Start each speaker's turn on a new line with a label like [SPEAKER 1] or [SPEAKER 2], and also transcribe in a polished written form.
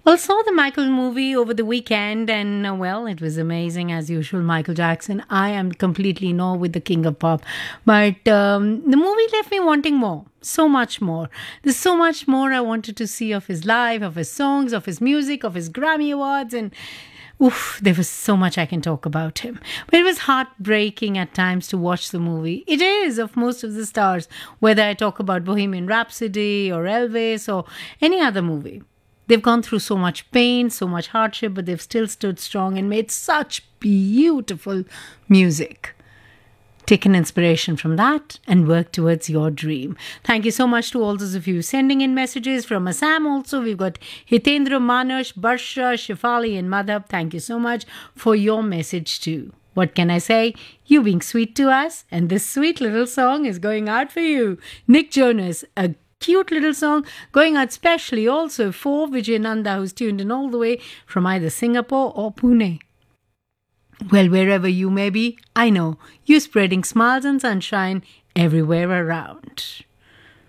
[SPEAKER 1] Well, saw the Michael movie over the weekend, and well, it was amazing as usual. Michael Jackson. I am completely in awe with the king of pop, but the movie left me wanting more, so much more. There's so much more I wanted to see of his life, of his songs, of his music, of his Grammy awards, and oof, there was so much I can talk about him. But it was heartbreaking at times to watch the movie. It is of most of the stars, whether I talk about Bohemian Rhapsody or Elvis or any other movie. They've gone through so much pain, so much hardship, but they've still stood strong and made such beautiful music. Take an inspiration from that and work towards your dream. Thank you so much to all those of you sending in messages. From Assam also, we've got Hitendra, Manash, Barsha, Shifali and Madhab. Thank you so much for your message too. What can I say? You being sweet to us, and this sweet little song is going out for you. Nick Jonas, a cute little song going out specially also for Vijay Nanda, who's tuned in all the way from either Singapore or Pune. Well, wherever you may be, I know you're spreading smiles and sunshine everywhere around.